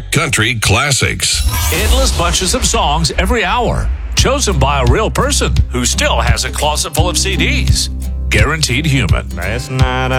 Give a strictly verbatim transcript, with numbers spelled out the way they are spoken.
country classics. Endless bunches of songs every hour, chosen by a real person who still has a closet full of C Ds. Guaranteed Human. Last night